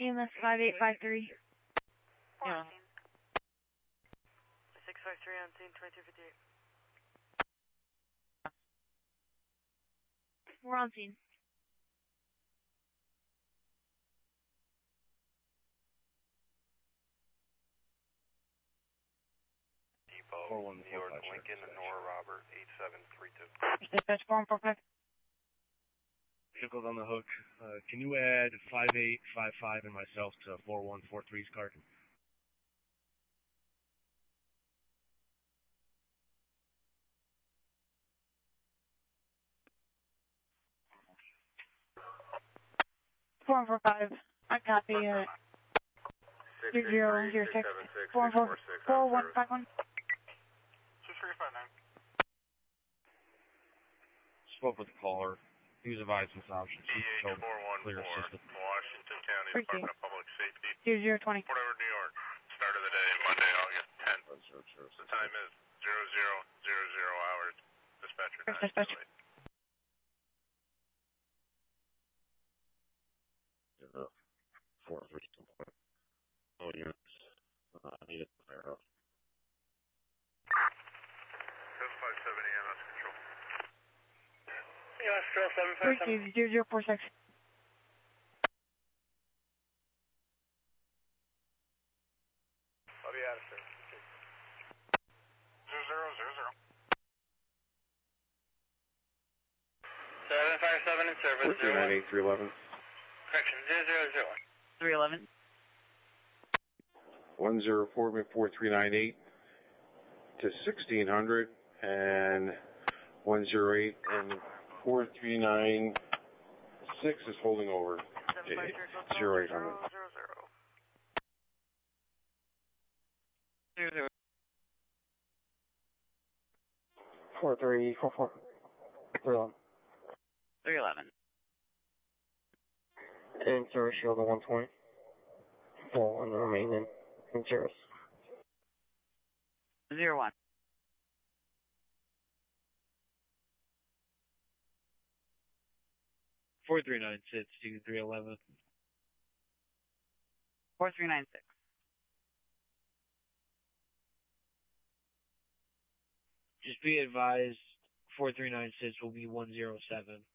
EMS 5853. Yeah. 653 on scene, 2258. We're on scene. Depot, New York, Lincoln, Nora Robert, 8732. Dispatch 4145. Vehicles on the hook. Can you add 5855 and myself to 4143's Carton? Four 45. I copy 0006 4151. 2359. Spoke with the caller. He was advised this option. DH 414, Washington County Department of Public Safety. 0020. Port Over, New York. Start of the day, Monday, August 10th. The time is 0000 hours. Dispatcher. Dispatch. Yeah, 432. Oh, units. Needed to fire up. 757 EMS control. EMS control 757. 0046. I'll be out of service. 0000. 757 in service. 311. Correction, 0001. 311. 104.4398 to 1600 and 108 and 4396 is holding over. 0800. 4344. 311. 311. And service shield at 120. 4 on the remaining in service. 01. Four 396 to 311. 4396. Just be advised, 4396 will be 107.